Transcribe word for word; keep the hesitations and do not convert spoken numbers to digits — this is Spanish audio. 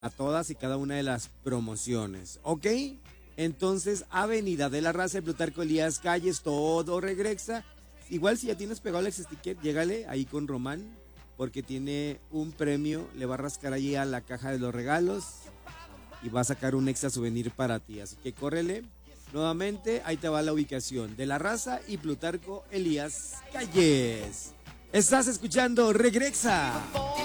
a todas y cada una de las promociones, ¿ok? Entonces, Avenida de la Raza, Plutarco Elías Calles, todo regresa. Igual si ya tienes pegado el sticker, llégale ahí con Román, porque tiene un premio, le va a rascar allí a la caja de los regalos y va a sacar un extra souvenir para ti. Así que córrele. Nuevamente, ahí te va la ubicación de la Raza y Plutarco Elías Calles. Estás escuchando Regresa.